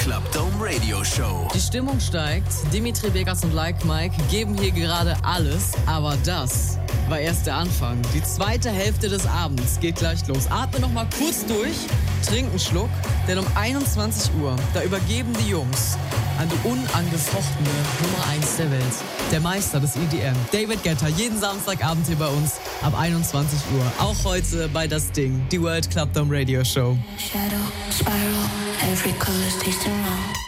Club Dome Radio Show. Die Stimmung steigt. Dimitri Vegas und Like Mike geben hier gerade alles. Aber das war erst der Anfang. Die zweite Hälfte des Abends geht gleich los. Atme noch mal kurz durch, trink einen Schluck. Denn um 21 Uhr, da übergeben die Jungs an die unangefochtene Nummer 1 der Welt. Der Meister des EDM, David Guetta, jeden Samstagabend hier bei uns ab 21 Uhr. Auch heute bei Das Ding, die World Club Dome Radio Show. Shadow, spiral, every color's tasting wrong.